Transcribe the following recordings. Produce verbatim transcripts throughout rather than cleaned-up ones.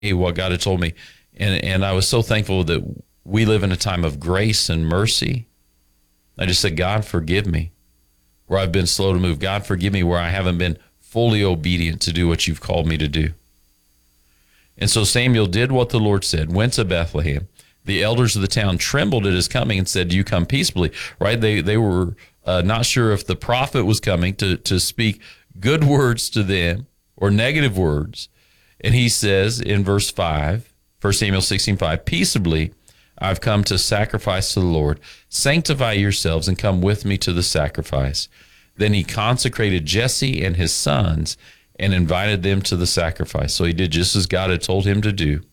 what God had told me. And, and I was so thankful that we live in a time of grace and mercy. I just said, God, forgive me where I've been slow to move. God, forgive me where I haven't been fully obedient to do what you've called me to do. And so Samuel did what the Lord said, went to Bethlehem. The elders of the town trembled at his coming and said, do you come peaceably? Right? They they were uh, not sure if the prophet was coming to, to speak good words to them or negative words. And he says in verse five, First Samuel sixteen five, peaceably I've come to sacrifice to the Lord. Sanctify yourselves and come with me to the sacrifice. Then he consecrated Jesse and his sons and invited them to the sacrifice. So he did just as God had told him to do.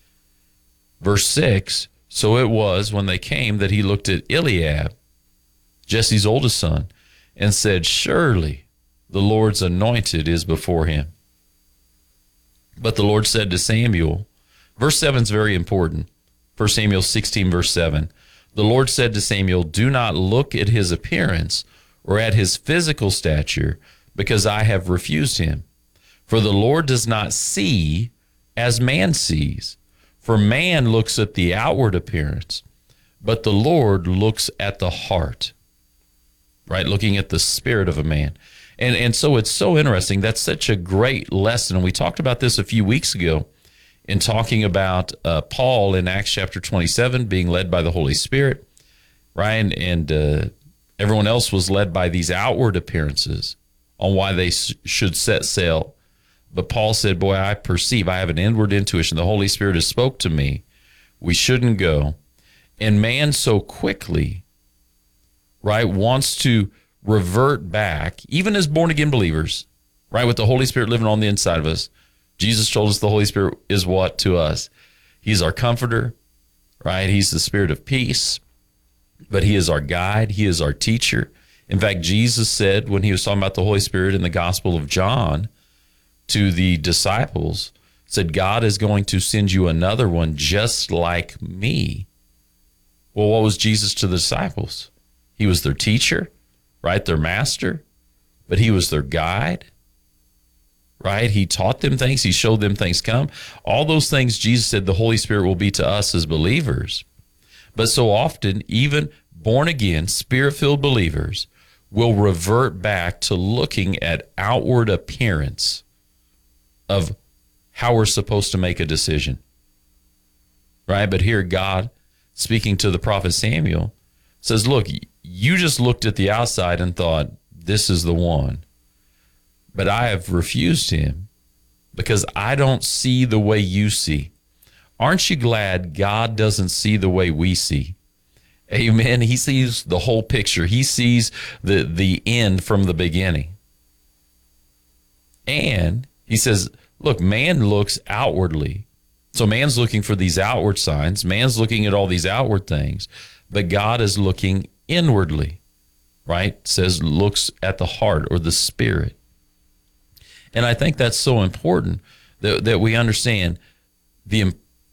Verse six, so it was when they came that he looked at Eliab, Jesse's oldest son, and said, surely the Lord's anointed is before him. But the Lord said to Samuel, verse seven is very important. First Samuel sixteen, verse seven. The Lord said to Samuel, do not look at his appearance or at his physical stature, because I have refused him. For the Lord does not see as man sees. For man looks at the outward appearance, but the Lord looks at the heart, right? Looking at the spirit of a man. And and so it's so interesting. That's such a great lesson. And we talked about this a few weeks ago in talking about uh, Paul in Acts chapter twenty-seven being led by the Holy Spirit, right? And, and uh, everyone else was led by these outward appearances on why they s- should set sail. But Paul said, boy, I perceive, I have an inward intuition. The Holy Spirit has spoke to me. We shouldn't go. And man so quickly, right, wants to revert back, even as born-again believers, right, with the Holy Spirit living on the inside of us. Jesus told us the Holy Spirit is what to us? He's our comforter, right? He's the Spirit of peace, but he is our guide. He is our teacher. In fact, Jesus said when he was talking about the Holy Spirit in the Gospel of John to the disciples, said, God is going to send you another one just like me. Well, what was Jesus to the disciples? He was their teacher, right? Their master, but he was their guide, right? He taught them things. He showed them things come. All those things Jesus said the Holy Spirit will be to us as believers. But so often, even born-again, spirit-filled believers will revert back to looking at outward appearance of how we're supposed to make a decision, right? But here God, speaking to the prophet Samuel, says, look, you just looked at the outside and thought, this is the one. But I have refused him because I don't see the way you see. Aren't you glad God doesn't see the way we see? Amen. He sees the whole picture. He sees the, the end from the beginning. And he says, look, man looks outwardly. So man's looking for these outward signs. Man's looking at all these outward things. But God is looking inwardly, right? Says looks at the heart or the spirit. And I think that's so important that, that we understand the,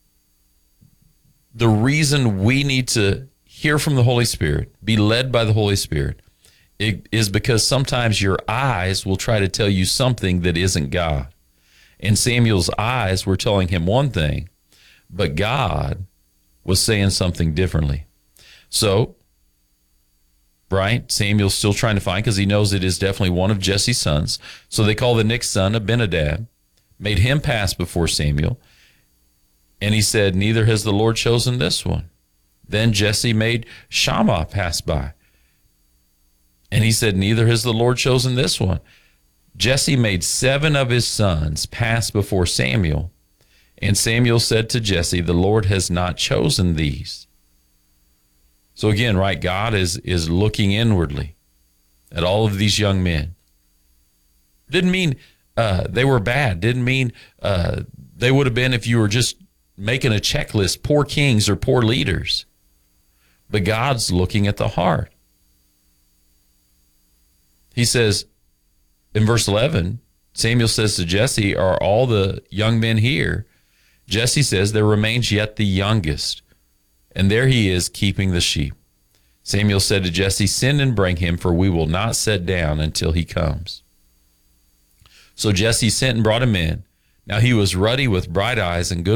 the reason we need to hear from the Holy Spirit, be led by the Holy Spirit, it is because sometimes your eyes will try to tell you something that isn't God. And Samuel's eyes were telling him one thing, but God was saying something differently. So, right, Samuel's still trying to find, because he knows it is definitely one of Jesse's sons. So they call the next son Abinadab, made him pass before Samuel. And he said, neither has the Lord chosen this one. Then Jesse made Shammah pass by. And he said, neither has the Lord chosen this one. Jesse made seven of his sons pass before Samuel. And Samuel said to Jesse, the Lord has not chosen these. So again, right, God is, is looking inwardly at all of these young men. Didn't mean uh, they were bad. Didn't mean uh, they would have been, if you were just making a checklist, poor kings or poor leaders. But God's looking at the heart. He says, in verse eleven, Samuel says to Jesse, are all the young men here? Jesse says, there remains yet the youngest, and there he is keeping the sheep. Samuel said to Jesse, send and bring him, for we will not sit down until he comes. So Jesse sent and brought him in. Now he was ruddy with bright eyes and good